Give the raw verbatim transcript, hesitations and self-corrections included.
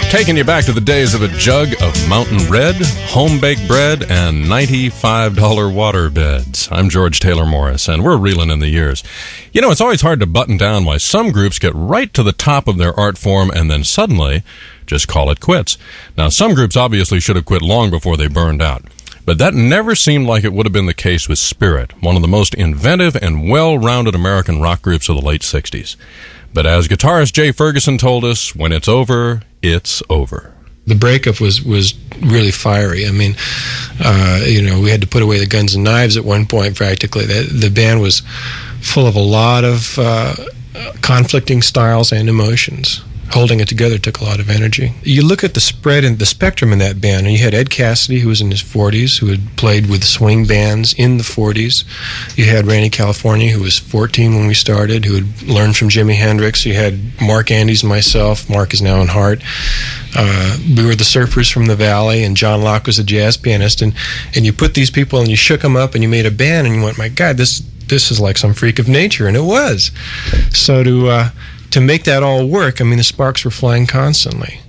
Taking you back to the days of a jug of Mountain Red, home-baked bread, and ninety-five dollar water beds. I'm George Taylor Morris, and we're reeling in the years. You know, it's always hard to button down why some groups get right to the top of their art form and then suddenly just call it quits. Now, some groups obviously should have quit long before they burned out. But that never seemed like it would have been the case with Spirit, one of the most inventive and well-rounded American rock groups of the late sixties. But as guitarist Jay Ferguson told us, when it's over, it's over. The breakup was, was really fiery. I mean, uh, you know, we had to put away the guns and knives at one point practically. The, the band was full of a lot of uh, conflicting styles and emotions. Holding it together took a lot of energy. You look at the spread and the spectrum in that band, and you had Ed Cassidy, who was in his forties, who had played with swing bands in the forties. You had Randy California, who was fourteen when we started, who had learned from Jimi Hendrix. You had Mark Andes and myself. Mark is now in Heart. Uh, we were the Surfers from the Valley, and John Locke was a jazz pianist. And, and you put these people and you shook them up and you made a band, and you went, my God, this this is like some freak of nature, and it was. So to... Uh, To make that all work, I mean, the sparks were flying constantly.